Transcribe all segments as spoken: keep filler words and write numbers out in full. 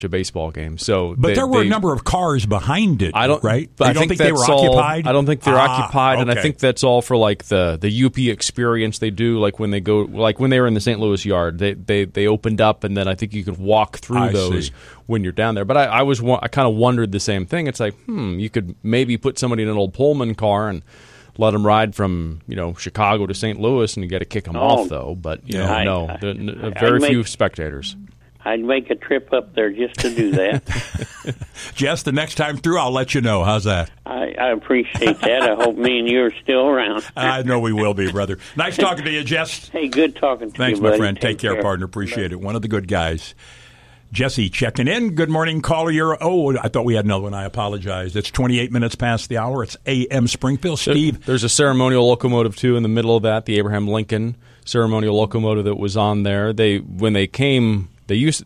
a baseball game. So, but they, there were they, a number of cars behind it. I don't, right? But you I don't think, think they were all, occupied. I don't think they're ah, occupied, okay. and I think that's all for like the the U P experience they do. Like when they go, like when they were in the Saint Louis yard, they they they opened up, and then I think you could walk through I those see. when you're down there. But I, I was I kind of wondered the same thing. It's like, hmm, you could maybe put somebody in an old Pullman car and let them ride from, you know, Chicago to Saint Louis, and you got to kick them Oh, off though. But you yeah. know, I, no, I, there, n- I, very I'd few make, spectators. I'd make a trip up there just to do that. Jess, the next time through, I'll let you know. How's that? I, I appreciate that. I hope me and you are still around. I know we will be, brother. Nice talking to you, Jess. Hey, good talking to Thanks, you, my buddy. friend. Take, Take care, care, partner. Appreciate it. One of the good guys. Jesse checking in. Good morning, caller. You're, oh, I thought we had another one. I apologize. It's twenty-eight minutes past the hour. It's A M Springfield. Steve. There's a ceremonial locomotive, too, in the middle of that, the Abraham Lincoln ceremonial locomotive that was on there. They When they came, they used...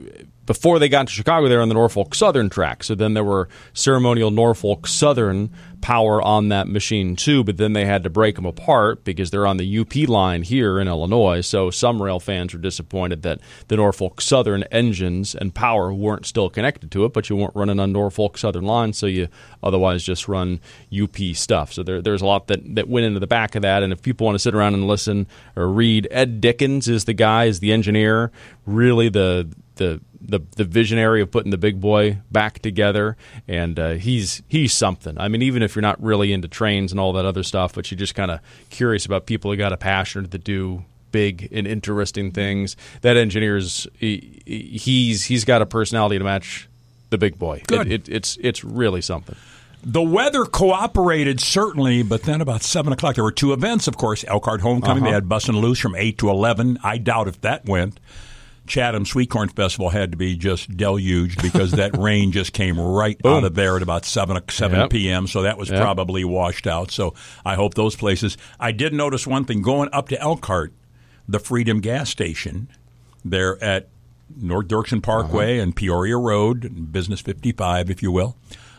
Before they got to Chicago, they were on the Norfolk Southern track. So then there were ceremonial Norfolk Southern power on that machine, too. But then they had to break them apart because they're on the U P line here in Illinois. So some rail fans were disappointed that the Norfolk Southern engines and power weren't still connected to it, but you weren't running on Norfolk Southern lines, so you otherwise just run U P stuff. So there, there's a lot that, that went into the back of that. And if people want to sit around and listen or read, Ed Dickens is the guy, is the engineer, really the the the the visionary of putting the big boy back together, and uh, he's he's something. I mean, even if you're not really into trains and all that other stuff, but you're just kind of curious about people who got a passion to do big and interesting things, that engineer's he, he's he's got a personality to match the big boy. Good. It, it, it's it's really something. The weather cooperated, certainly, but then about seven o'clock, there were two events, of course. Elkhart Homecoming, Uh-huh. they had Bussin' Loose from eight to eleven. I doubt if that went. Chatham Sweet Corn Festival had to be just deluged because that rain just came right Boom. out of there at about seven Yep. p.m., so that was Yep. probably washed out. So I hope those places. I did notice one thing going up to Elkhart, the Freedom gas station there at North Dirksen Parkway Uh-huh. and Peoria Road, Business fifty-five, if you will.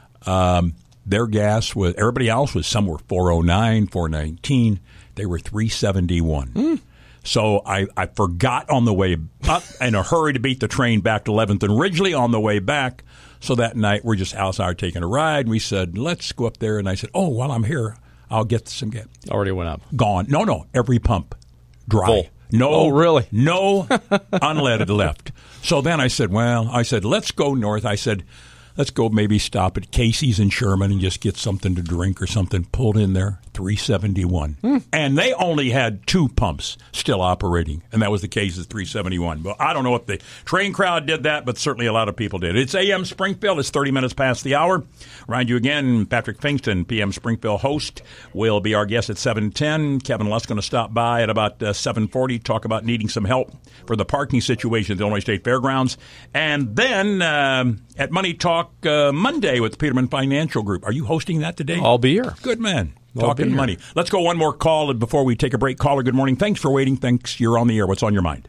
Um, their gas was, everybody else was somewhere four oh nine, four nineteen. They were three seventy-one. Mm. So I, I forgot on the way up in a hurry to beat the train back to eleventh and Ridgely on the way back. So that night we're just outside taking a ride. We said, let's go up there. And I said, oh, while I'm here, I'll get some gas. Already went up. Gone. No, no. Every pump dry. Full. No. Oh, really? No unleaded left. So then I said, well, I said, let's go north. I said, let's go maybe stop at Casey's in Sherman and just get something to drink or something. Pulled in there, three seventy-one. Hmm. And they only had two pumps still operating, and that was the case at three seventy-one. But I don't know if the train crowd did that, but certainly a lot of people did. It's A M Springfield. It's thirty minutes past the hour. Remind you again, Patrick Fingston, P M Springfield host, will be our guest at seven ten. Kevin Luss going to stop by at about uh, seven forty, talk about needing some help for the parking situation at the Illinois State Fairgrounds. And then um, at Money Talk uh, Monday with the Peterman Financial Group. Are you hosting that today? I'll be here. Good man. I'll Talking money. Let's go one more call before we take a break. Caller, good morning. Thanks for waiting. Thanks. You're on the air. What's on your mind?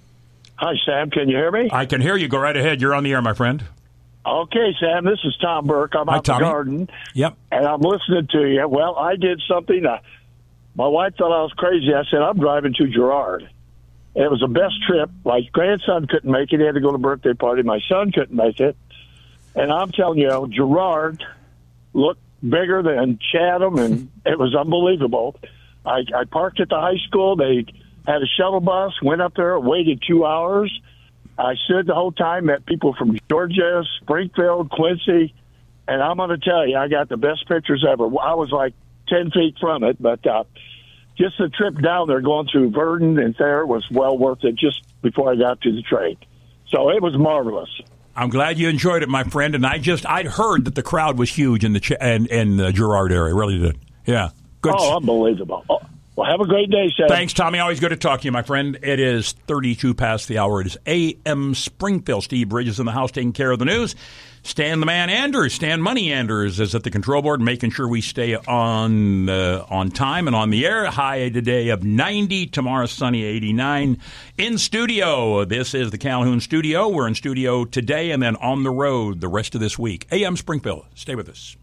Hi, Sam. Can you hear me? I can hear you. Go right ahead. You're on the air, my friend. Okay, Sam. This is Tom Burke. I'm Hi, out in the Tommy. garden. Yep. And I'm listening to you. Well, I did something. Uh, my wife thought I was crazy. I said, I'm driving to Girard. And it was the best trip. My grandson couldn't make it. He had to go to a birthday party. My son couldn't make it. And I'm telling you, Girard looked bigger than Chatham, and it was unbelievable. I, I parked at the high school. They had a shuttle bus, went up there, waited two hours. I stood the whole time, met people from Georgia, Springfield, Quincy, and I'm going to tell you, I got the best pictures ever. I was like ten feet from it, but uh, just the trip down there going through Verdon and Thayer was well worth it just before I got to the train. So it was marvelous. I'm glad you enjoyed it, my friend. And I just, I'd heard that the crowd was huge in the Ch- in, in the Girard area. Really did. Yeah. Good. Oh, unbelievable. Oh, well, have a great day, Sam. Thanks, Tommy. Always good to talk to you, my friend. It is thirty-two past the hour. It is A M Springfield. Steve Bridges in the house taking care of the news. Stan the Man Anders, Stan Money Anders is at the control board making sure we stay on uh, on time and on the air. High today of ninety, tomorrow sunny eighty-nine. In studio, this is the Calhoun studio. We're in studio today and then on the road the rest of this week. A M Springfield, stay with us.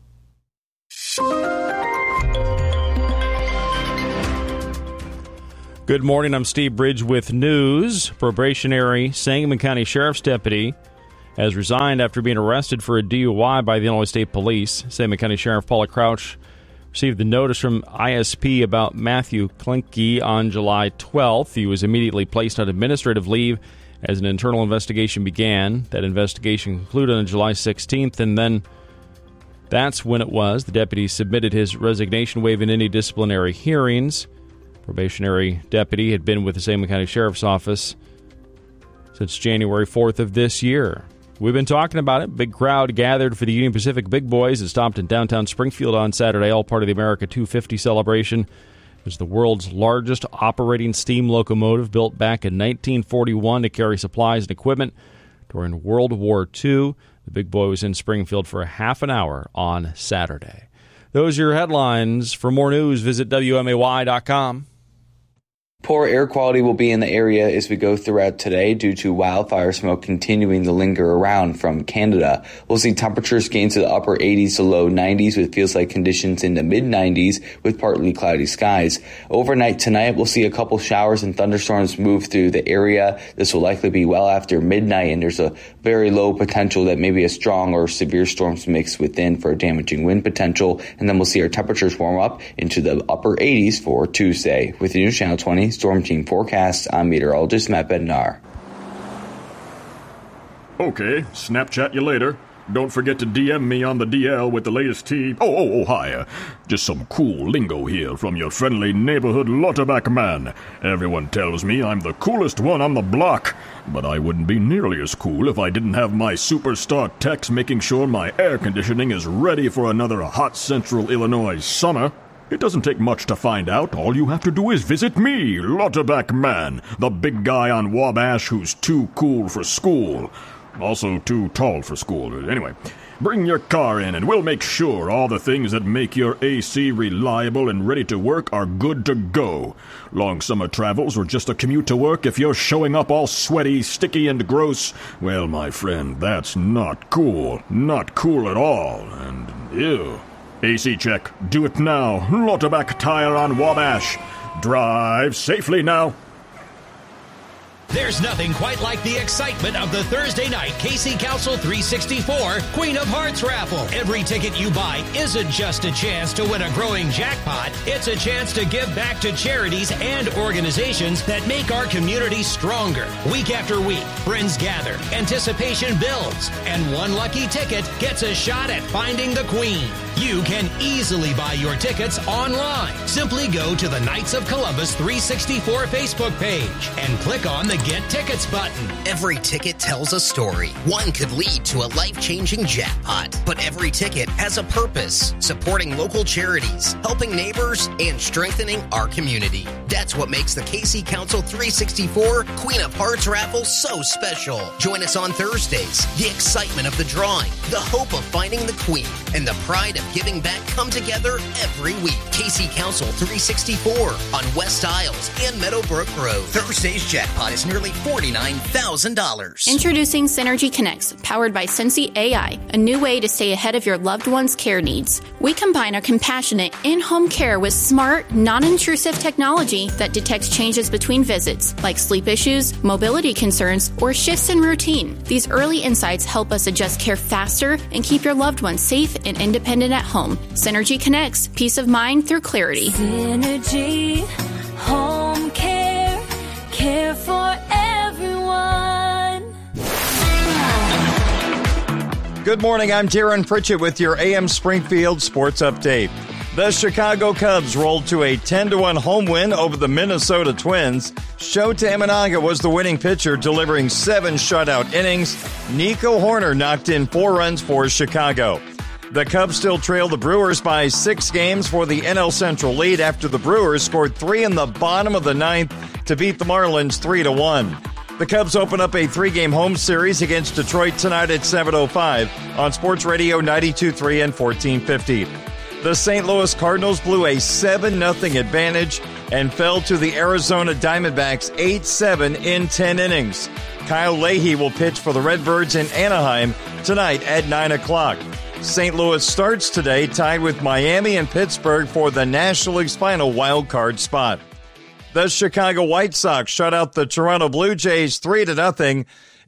Good morning. I'm Steve Bridge with news. Probationary Sangamon County Sheriff's Deputy has resigned after being arrested for a D U I by the Illinois State Police. Salmon County Sheriff Paula Crouch received the notice from I S P about Matthew Klinke on July twelfth. He was immediately placed on administrative leave as an internal investigation began. That investigation concluded on July sixteenth, and then that's when it was. The deputy submitted his resignation, waiving any disciplinary hearings. Probationary deputy had been with the Salmon County Sheriff's Office since January fourth of this year. We've been talking about it. Big crowd gathered for the Union Pacific Big Boys. It stopped in downtown Springfield on Saturday, all part of the America two fifty celebration. It was the world's largest operating steam locomotive, built back in nineteen forty-one to carry supplies and equipment during World War Two. The Big Boy was in Springfield for a half an hour on Saturday. Those are your headlines. For more news, visit W M A Y dot com. Poor air quality will be in the area as we go throughout today due to wildfire smoke continuing to linger around from Canada. We'll see temperatures gain to the upper eighties to low nineties with feels-like conditions in the mid nineties with partly cloudy skies. Overnight tonight, we'll see a couple showers and thunderstorms move through the area. This will likely be well after midnight, and there's a very low potential that maybe a strong or severe storms mix within for a damaging wind potential. And then we'll see our temperatures warm up into the upper eighties for Tuesday. With the News Channel twenty Storm Team forecast, I'm meteorologist Matt Bednar. Okay, Snapchat you later. Don't forget to D M me on the D L with the latest tea. Oh, oh, oh, hi. Uh, just some cool lingo here from your friendly neighborhood Lauterbach man. Everyone tells me I'm the coolest one on the block, but I wouldn't be nearly as cool if I didn't have my superstar techs making sure my air conditioning is ready for another hot central Illinois summer. It doesn't take much to find out. All you have to do is visit me, Lauterbach man, the big guy on Wabash who's too cool for school. Also too tall for school. Anyway, bring your car in and we'll make sure all the things that make your A C reliable and ready to work are good to go. Long summer travels or just a commute to work, if you're showing up all sweaty, sticky, and gross, well, my friend, that's not cool. Not cool at all. And ew. A C check. Do it now. Lauterbach Tire on Wabash. Drive safely now. There's nothing quite like the excitement of the Thursday night K C Council three sixty-four Queen of Hearts raffle. Every ticket you buy isn't just a chance to win a growing jackpot. It's a chance to give back to charities and organizations that make our community stronger. Week after week, friends gather, anticipation builds, and one lucky ticket gets a shot at finding the Queen. You can easily buy your tickets online. Simply go to the Knights of Columbus three sixty-four Facebook page and click on the Get Tickets button. Every ticket tells a story. One could lead to a life-changing jackpot. But every ticket has a purpose. Supporting local charities, helping neighbors, and strengthening our community. That's what makes the K C Council three sixty-four Queen of Hearts raffle so special. Join us on Thursdays. The excitement of the drawing, the hope of finding the Queen, and the pride of giving back come together every week. K C Council three sixty-four on West Isles and Meadowbrook Road. Thursday's jackpot is nearly forty-nine thousand dollars. Introducing Synergy Connects, powered by Sensi A I, a new way to stay ahead of your loved one's care needs. We combine our compassionate in-home care with smart, non-intrusive technology that detects changes between visits, like sleep issues, mobility concerns, or shifts in routine. These early insights help us adjust care faster and keep your loved one safe and independent at home. Synergy Connects, peace of mind through clarity. Synergy Home Care, care for everyone. Good morning, I'm Darren Pritchett with your A M Springfield Sports Update. The Chicago Cubs rolled to a ten to one home win over the Minnesota Twins. Shota Imanaga was the winning pitcher, delivering seven shutout innings. Nico Horner knocked in four runs for Chicago. The Cubs still trail the Brewers by six games for the N L Central lead after the Brewers scored three in the bottom of the ninth to beat the Marlins three to one. The Cubs open up a three-game home series against Detroit tonight at seven oh five on Sports Radio ninety-two point three and fourteen fifty. The Saint Louis Cardinals blew a seven nothing advantage and fell to the Arizona Diamondbacks eight seven in ten innings. Kyle Leahy will pitch for the Redbirds in Anaheim tonight at nine o'clock. Saint Louis starts today tied with Miami and Pittsburgh for the National League's final wild card spot. The Chicago White Sox shut out the Toronto Blue Jays three to nothing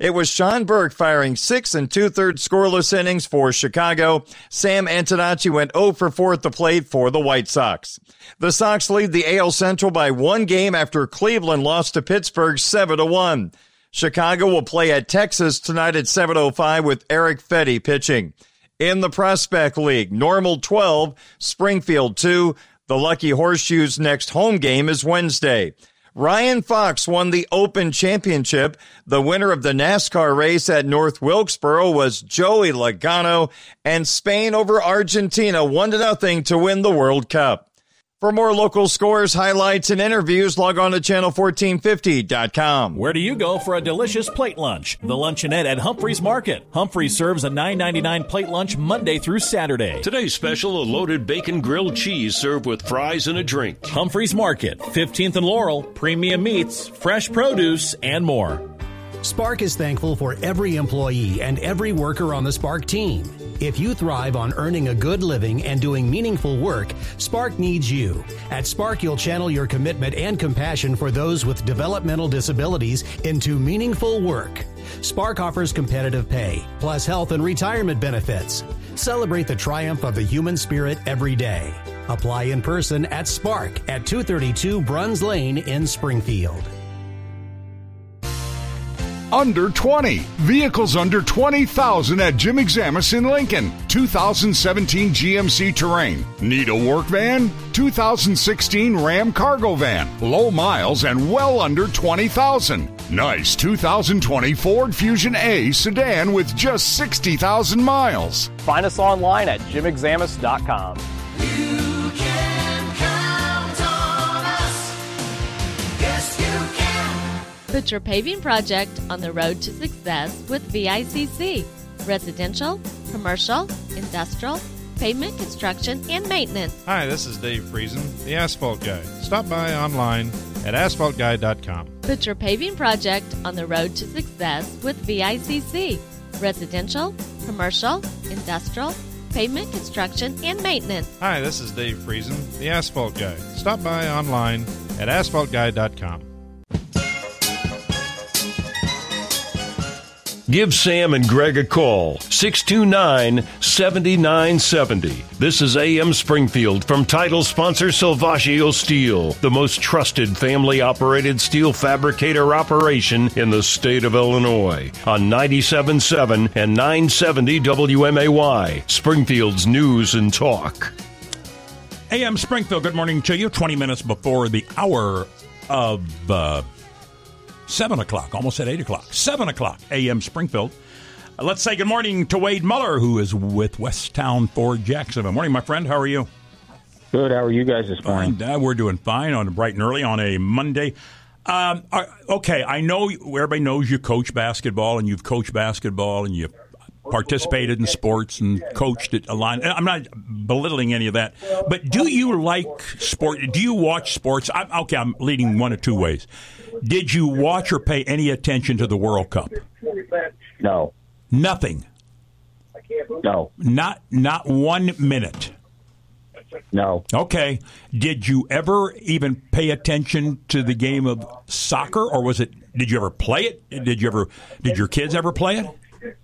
It was Sean Burke firing six and two-thirds scoreless innings for Chicago. Sam Antonacci went oh for four at the plate for the White Sox. The Sox lead the A L Central by one game after Cleveland lost to Pittsburgh seven to one. Chicago will play at Texas tonight at seven oh five with Eric Fetty pitching. In the Prospect League, Normal twelve, Springfield two. The Lucky Horseshoes' next home game is Wednesday. Ryan Fox won the Open Championship. The winner of the NASCAR race at North Wilkesboro was Joey Logano, and Spain over Argentina one to nothing to win the World Cup. For more local scores, highlights, and interviews, log on to channel fourteen fifty dot com. Where do you go for a delicious plate lunch? The Luncheonette at Humphreys Market. Humphreys serves a nine ninety-nine plate lunch Monday through Saturday. Today's special, a loaded bacon grilled cheese served with fries and a drink. Humphreys Market, fifteenth and Laurel, premium meats, fresh produce, and more. Spark is thankful for every employee and every worker on the Spark team. If you thrive on earning a good living and doing meaningful work, Spark needs you. At Spark, you'll channel your commitment and compassion for those with developmental disabilities into meaningful work. Spark offers competitive pay, plus health and retirement benefits. Celebrate the triumph of the human spirit every day. Apply in person at Spark at two thirty-two Bruns Lane in Springfield. Under twenty. Vehicles under twenty thousand at Jim Examus in Lincoln. two thousand seventeen G M C Terrain. Need a work van? two thousand sixteen Ram Cargo Van. Low miles and well under twenty thousand. Nice two thousand twenty Ford Fusion A sedan with just sixty thousand miles. Find us online at jim examus dot com. You can count on us. Yes, you can. Put your paving project on the road to success with V I C C. Residential, commercial, industrial, pavement construction, and maintenance. Hi, this is Dave Friesen, the Asphalt Guy. Stop by online at asphalt guy dot com. Put your paving project on the road to success with V I C C. Residential, commercial, industrial, pavement construction, and maintenance. Hi, this is Dave Friesen, the Asphalt Guy. Stop by online at asphalt guy dot com. Give Sam and Greg a call, six two nine, seven nine seven zero. This is A M Springfield from title sponsor Salvaggio Steel, the most trusted family-operated steel fabricator operation in the state of Illinois, on ninety-seven point seven and nine seventy W M A Y, Springfield's News and Talk. A M Springfield, good morning to you. twenty minutes before the hour of... Uh, seven o'clock, almost at eight o'clock. seven o'clock, A M Springfield. Uh, let's say good morning to Wade Muller, who is with Westtown Ford Jacksonville. Morning, my friend. How are you? Good. How are you guys this morning? Uh, we're doing fine on bright and early on a Monday. Um, uh, okay, I know everybody knows you coach basketball, and you've coached basketball, and you've participated in sports and coached at a line. I'm not belittling any of that, but do you like sport? Do you watch sports? I, okay, I'm leading one of two ways. Did you watch or pay any attention to the World Cup? No. Nothing? No. Not not one minute? No. Okay. Did you ever even pay attention to the game of soccer, or was it? Did you ever play it? Did you ever? Did your kids ever play it?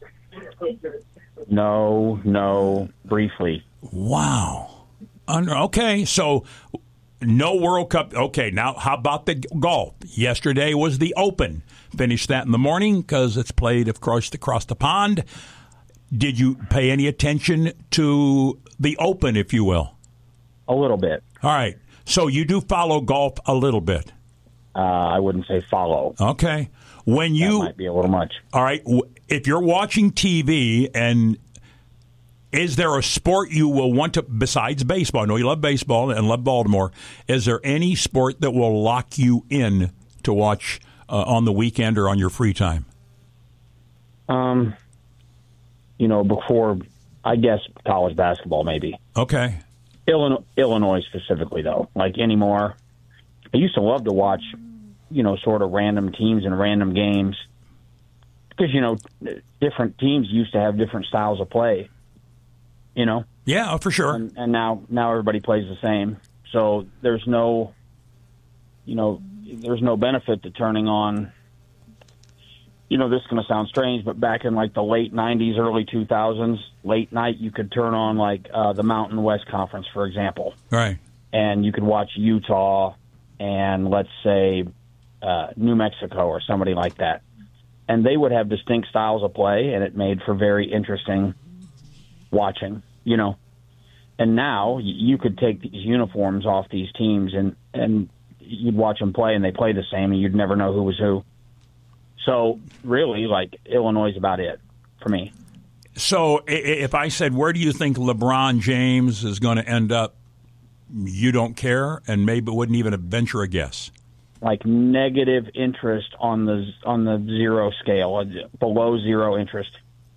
No, no, briefly. Wow. Okay, so no World Cup. Okay, now how about the golf? Yesterday was the Open. Finished that in the morning because it's played across, across the pond. Did you pay any attention to the Open, if you will? A little bit. All right, so you do follow golf a little bit. Uh, I wouldn't say follow. Okay. When you that might be a little much. All right. If you're watching T V, and is there a sport you will want to, besides baseball? I know you love baseball and love Baltimore. Is there any sport that will lock you in to watch uh, on the weekend or on your free time? Um, you know, before, I guess college basketball maybe. Okay. Illinois, Illinois specifically, though. Like anymore, I used to love to watch, you know, sort of random teams and random games. Because, you know, different teams used to have different styles of play, you know? Yeah, for sure. And, and now now everybody plays the same. So there's no, you know, there's no benefit to turning on, you know, this is going to sound strange, but back in like the late nineties, early two thousands, late night, you could turn on like uh, the Mountain West Conference, for example. Right. And you could watch Utah and let's say uh, New Mexico or somebody like that. And they would have distinct styles of play, and it made for very interesting watching, you know. And now you could take these uniforms off these teams and, and you'd watch them play, and they play the same, and you'd never know who was who. So, really, like, Illinois is about it for me. So, if I said, where do you think LeBron James is going to end up, you don't care, and maybe wouldn't even venture a guess? Like negative interest on the on the zero scale, below zero interest.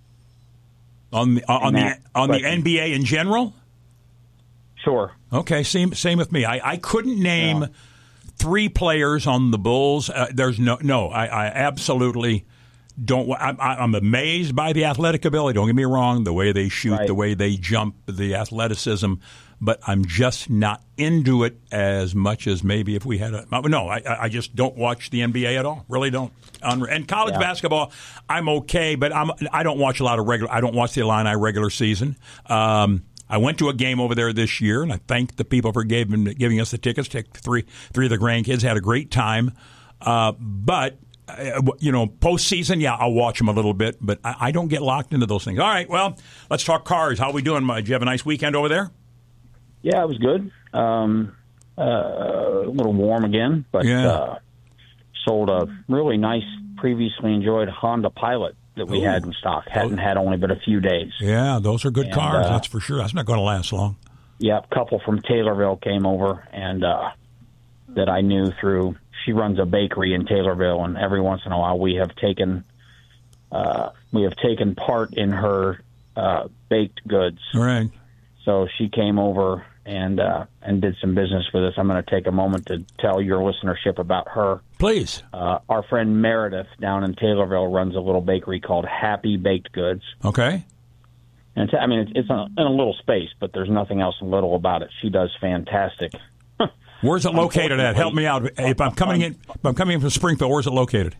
On the, on the, on the question. N B A in general? Sure. Okay, same same with me. I, I couldn't name Yeah. three players on the Bulls. Uh, there's no no. I, I absolutely don't. I'm, I'm amazed by the athletic ability. Don't get me wrong. The way they shoot, Right. the way they jump, the athleticism. But I'm just not into it as much as maybe if we had a. No, I, I just don't watch the N B A at all. Really don't. And college Yeah. basketball, I'm okay, but I'm I don't watch a lot of regular. I don't watch the Illini regular season. Um, I went to a game over there this year, and I thank the people for giving giving us the tickets. Take three three of the grandkids, had a great time. Uh, but uh, you know, postseason, yeah, I'll watch them a little bit, but I, I don't get locked into those things. All right, well, let's talk cars. How are we doing? Did you have a nice weekend over there? Yeah, it was good. Um, uh, a little warm again, but Yeah. uh, sold a really nice, previously enjoyed Honda Pilot that we Ooh. had in stock. Hadn't had only but a few days. Yeah, those are good And, cars, uh, that's for sure. That's not going to last long. Yeah, a couple from Taylorville came over, and uh, that I knew through. She runs a bakery in Taylorville, and every once in a while we have taken uh, we have taken part in her uh, baked goods. All right. So she came over and uh, and did some business with us. I'm going to take a moment to tell your listenership about her. Please. Uh, our friend Meredith down in Taylorville runs a little bakery called Happy Baked Goods. Okay. And it's, I mean, it's, it's a, in a little space, but there's nothing else little about it. She does fantastic. Where's it located at? Help me out. If I'm coming in, if I'm coming in from Springfield, where's it located?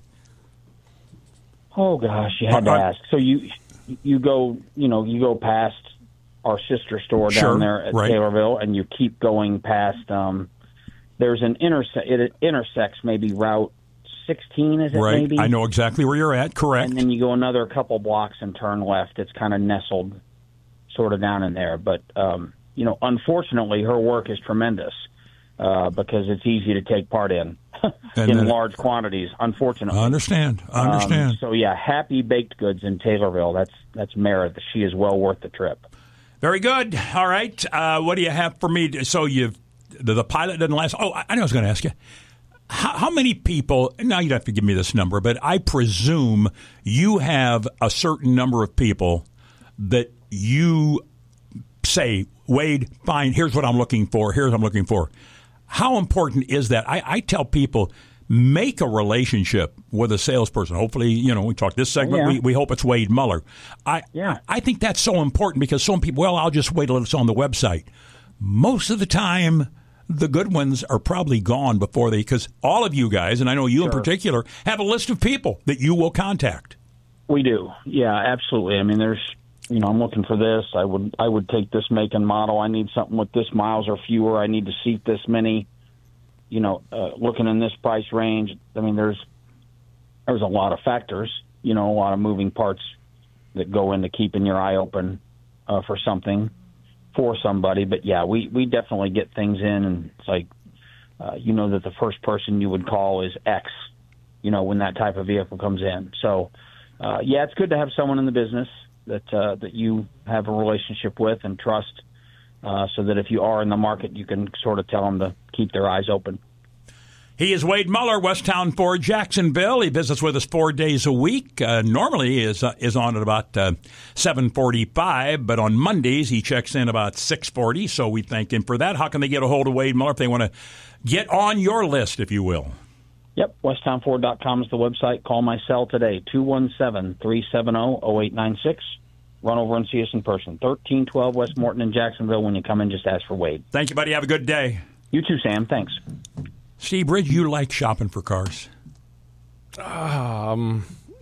Oh gosh, you had to Uh, uh, ask. So you you go, you know, you go past our sister store down Sure, there at right. Taylorville, and you keep going past. Um, there's an interse- it intersects maybe Route sixteen, is it Right. maybe? I know exactly where you're at. Correct. And then you go another couple blocks and turn left. It's kind of nestled, sort of down in there. But um, you know, unfortunately, her work is tremendous uh, because it's easy to take part in And in then- large quantities. Unfortunately, I understand. I understand. Um, so yeah, Happy Baked Goods in Taylorville. That's that's Meredith. She is well worth the trip. Very good. All right. Uh, what do you have for me? So you've the, the pilot didn't last. Oh, I, I know I was going to ask you. How, how many people? Now you don't have to give me this number, but I presume you have a certain number of people that you say, Wade, fine. Here's what I'm looking for. Here's what I'm looking for. How important is that? I, I tell people, make a relationship with a salesperson. Hopefully, you know, we talk this segment, Yeah. we, we hope it's Wade Muller. I, Yeah. I think that's so important because some people, well, I'll just wait till it's on the website. Most of the time, the good ones are probably gone before they, because all of you guys, and I know you in Sure. particular, have a list of people that you will contact. We do. Yeah, absolutely. I mean, there's, you know, I'm looking for this. I would, I would take this make and model. I need something with this miles or fewer. I need to seat this many. You know, uh, looking in this price range. I mean, there's, there's a lot of factors. You know, a lot of moving parts that go into keeping your eye open uh, for something for somebody. But yeah, we we definitely get things in, and it's like, uh, you know, that the first person you would call is X. You know, when that type of vehicle comes in. So. Uh, yeah, it's good to have someone in the business that uh, that you have a relationship with and trust, uh, so that if you are in the market, you can sort of tell them to keep their eyes open. He is Wade Muller, Westtown Ford, Jacksonville. He visits with us four days a week. Uh, normally is uh, is on at about uh, seven forty-five, but on Mondays he checks in about six forty, so we thank him for that. How can they get a hold of Wade Muller if they want to get on your list, if you will? Yep, westtown ford dot com is the website. Call my cell today, two one seven, three seven zero, zero eight nine six. Run over and see us in person, thirteen twelve West Morton in Jacksonville. When you come in, just ask for Wade. Thank you, buddy. Have a good day. You too, Sam. Thanks. Steve Bridge, you like shopping for cars? Um,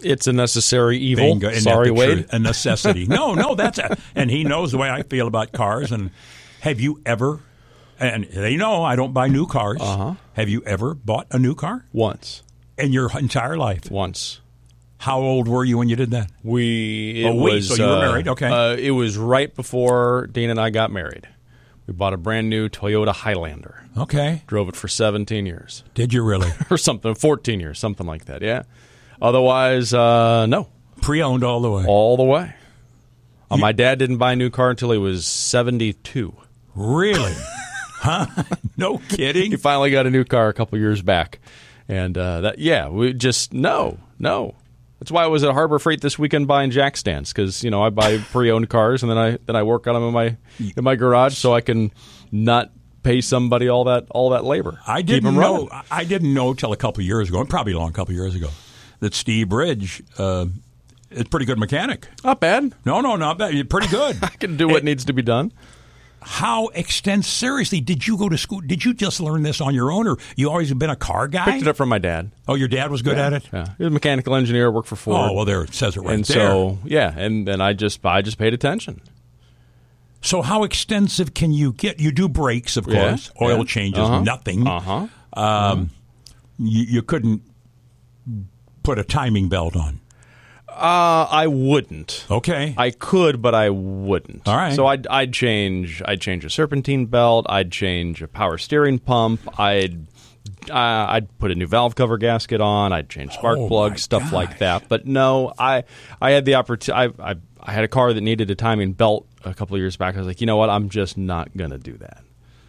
It's a necessary evil. Bingo. Isn't that Sorry, the Wade. truth? A necessity. no, no, that's a, and he knows the way I feel about cars. And have you ever? And they know I don't buy new cars. Uh-huh. Have you ever bought a new car? Once. In your entire life? Once. How old were you when you did that? We. It oh, we. was, So you were uh, married. Okay. Uh, it was right before Dean and I got married. We bought a brand new Toyota Highlander. Okay. Drove it for seventeen years. Did you really? or something, fourteen years, something like that, yeah. Otherwise, uh, no. Pre-owned all the way? All the way. Uh, my dad didn't buy a new car until he was seventy-two. Really? Huh? No kidding? He finally got a new car a couple years back. And, uh, that yeah, we just, no, no. That's why I was at Harbor Freight this weekend buying jack stands, because, you know, I buy pre-owned cars, and then I then I work on them in my in my garage so I can not pay somebody all that all that labor. I Keep didn't 'em know. running. I didn't know till a couple of years ago, and probably a long couple of years ago, that Steve Bridge uh, is a pretty good mechanic. Not bad. No, no, not bad. You're pretty good. I can do what it, needs to be done. How extensive? Seriously, did you go to school? Did you just learn this on your own, or you always have been a car guy? Picked it up from my dad. Oh, your dad was good yeah. at it? Yeah, he was a mechanical engineer, worked for Ford. Oh, well, there it says it right and there. So, yeah, and then I just I just paid attention. So how extensive can you get? You do brakes, of Yeah, course. Oil yeah. changes, Uh-huh. nothing. Uh-huh. Um, Uh-huh. you, you couldn't put a timing belt on. Uh, I wouldn't. Okay. I could, but I wouldn't. All right. So I'd I'd change I'd change a serpentine belt. I'd change a power steering pump. I'd uh, I'd put a new valve cover gasket on. I'd change spark Oh, plugs, my stuff gosh. like that. But no, I I had the opportunity. I, I I had a car that needed a timing belt a couple of years back. I was like, you know what? I'm just not gonna do that.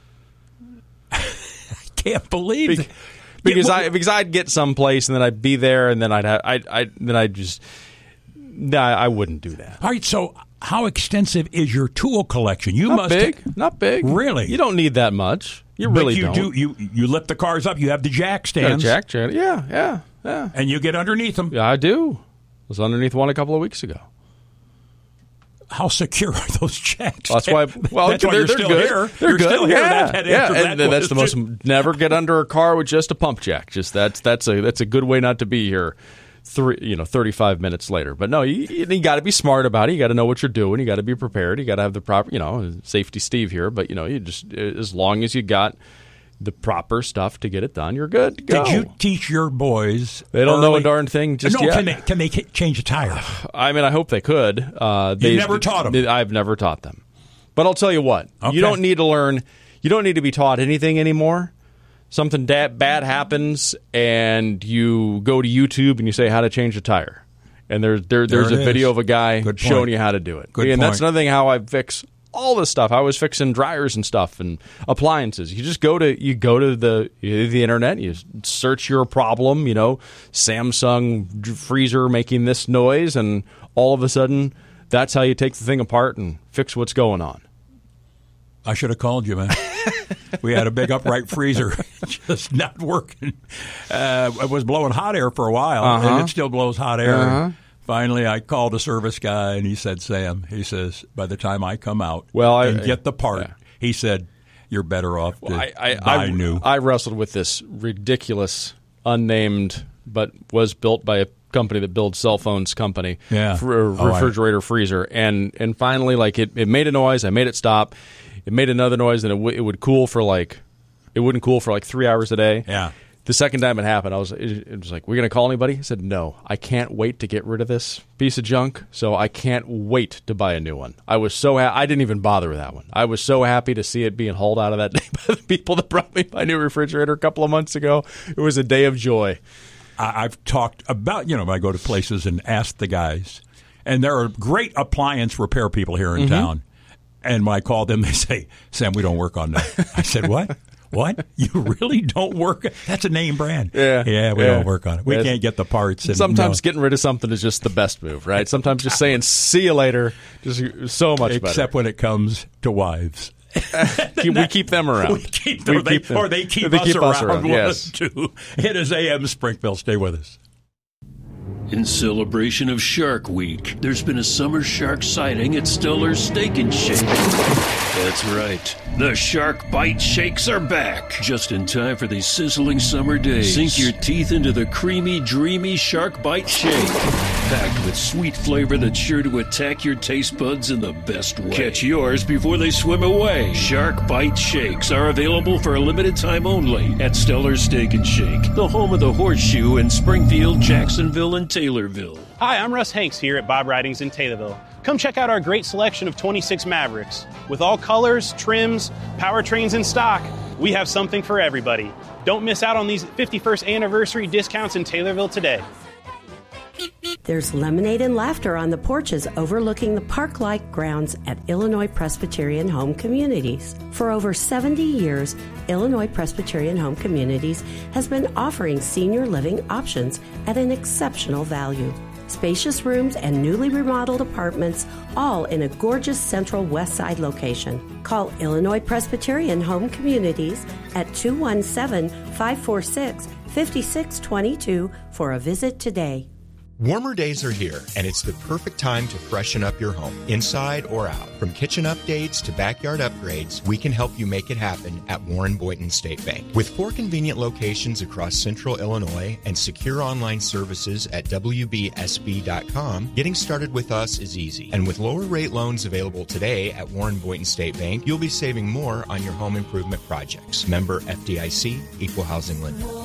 Can't believe Be- it. because Yeah, I because I'd get someplace and then I'd be there and then I'd have I I then I'd just no, I wouldn't do that. All right, so how extensive is your tool collection? You Not must big, ha- not big. Really? You don't need that much. You But really you don't. do. You you lift the cars up. You have the jack Got a stands. jack stand. Yeah, yeah, yeah. And you get underneath them. Yeah, I do. I was underneath one a couple of weeks ago. How secure are those jacks? That's why. Well, that's why they're, you're they're still good. here. They're you're good. still here. Yeah, That, that yeah. answers And that that's the most. question. Never get under a car with just a pump jack. Just that's that's a that's a good way not to be here. Three, you know, thirty-five minutes later. But no, you, you got to be smart about it. You got to know what you're doing. You got to be prepared. You got to have the proper, you know, safety Steve here. But you know, you just as long as you got the proper stuff to get it done, you're good to go. Did you teach your boys? They don't know a early- darn thing just no, yet. Can they, can they ca- change a tire? I mean, I hope they could. Uh, they never taught 'em? I've never taught them. But I'll tell you what. Okay. You don't need to learn. You don't need to be taught anything anymore. Something da- bad happens, and you go to YouTube and you say how to change a tire, and there's there, There there's it a video is. of a guy Good showing point. you how to do it. Good and that's point. another thing how I fix all this stuff. I was fixing dryers and stuff and appliances. You just go to you go to the the internet, you search your problem, you know, Samsung freezer making this noise, and all of a sudden that's how you take the thing apart and fix what's going on. I should have called you, man. We had a big upright freezer just not working. Uh, it was blowing hot air for a while, Uh-huh. and it still blows hot air. Uh-huh. Finally, I called a service guy, and he said, Sam, he says, by the time I come out Well, I- and get the part, he said, you're better off to Well, I, I, buy I, new. I wrestled with this ridiculous, unnamed, but was built by a company that builds cell phones company, Yeah. for a Oh, I- refrigerator freezer, and and finally, like it, it made a noise. I made it stop. It made another noise, and it, w- it would cool for like, it wouldn't cool for like three hours a day. Yeah. The second time it happened, I was it, it was like, "We're gonna call anybody?" I said, "No, I can't wait to get rid of this piece of junk. So I can't wait to buy a new one." I was so ha- I didn't even bother with that one. I was so happy to see it being hauled out of that day by the people that brought me my new refrigerator a couple of months ago. It was a day of joy. I, I've talked about, you know, I go to places and ask the guys, and there are great appliance repair people here in Mhm. town. And when I call them, they say, Sam, we don't work on that. I said, what? What? You really don't work? That's a name brand. Yeah. Yeah, we Yeah. don't work on it. We Yes. can't get the parts. And Sometimes no. getting rid of something is just the best move, right? Sometimes just saying "see you later" just so much better. Except when it comes to wives. we keep them around. We keep them, We or, they, keep them. or they keep, They us, keep around, us around, one yes. of the two. It is A M Springfield. Stay with us. In celebration of Shark Week, there's been a summer shark sighting at Stellar's Steak and Shake. That's right. The Shark Bite Shakes are back. Just in time for these sizzling summer days. Sink your teeth into the creamy, dreamy Shark Bite Shake. Packed with sweet flavor that's sure to attack your taste buds in the best way. Catch yours before they swim away. Shark Bite Shakes are available for a limited time only at Stellar Steak and Shake, the home of the Horseshoe in Springfield, Jacksonville, and Taylorville. Hi, I'm Russ Hanks here at Bob Ridings in Taylorville. Come check out our great selection of twenty-six Mavericks. With all colors, trims, powertrains in stock, we have something for everybody. Don't miss out on these fifty-first anniversary discounts in Taylorville today. There's lemonade and laughter on the porches overlooking the park-like grounds at Illinois Presbyterian Home Communities. For over seventy years, Illinois Presbyterian Home Communities has been offering senior living options at an exceptional value. Spacious rooms and newly remodeled apartments, all in a gorgeous central west side location. Call Illinois Presbyterian Home Communities at two one seven, five four six, five six two two for a visit today. Warmer days are here, and it's the perfect time to freshen up your home, inside or out. From kitchen updates to backyard upgrades, we can help you make it happen at Warren Boynton State Bank. With four convenient locations across central Illinois and secure online services at W B S B dot com, getting started with us is easy. And with lower rate loans available today at Warren Boynton State Bank, you'll be saving more on your home improvement projects. Member F D I C, Equal Housing Lender.